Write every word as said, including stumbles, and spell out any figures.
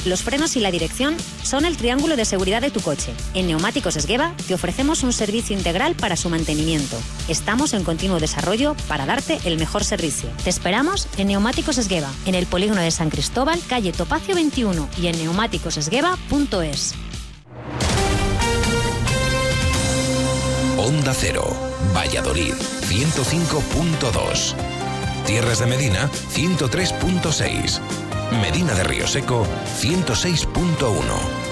Los frenos y la dirección son el triángulo de seguridad de tu coche. En Neumáticos Esgueva te ofrecemos un servicio integral para su mantenimiento. Estamos en continuo desarrollo para darte el mejor servicio. Te esperamos en Neumáticos Esgueva, en el polígono de San Cristóbal, calle Topacio veintiuno y en neumáticos esgueva punto es. Onda Cero, Valladolid, ciento cinco punto dos. Tierras de Medina, ciento tres punto seis. Medina de Río Seco, ciento seis punto uno.